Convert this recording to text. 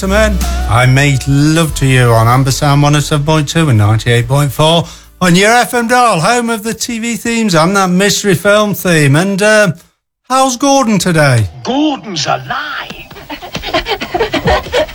Gentlemen, I made love to you on Amber Sound 107.2 and 98.4 on your FM dial, home of the TV themes and that mystery film theme. And how's Gordon today? Gordon's alive.